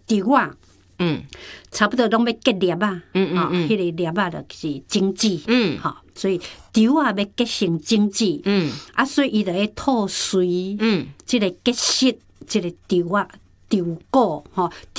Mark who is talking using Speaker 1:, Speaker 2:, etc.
Speaker 1: 稻啊，差不多拢要结粒啊，迄个粒啊就是精子，所以稻啊要结成精子，所以伊就会吐穗，即个结实，即个稻啊稻果，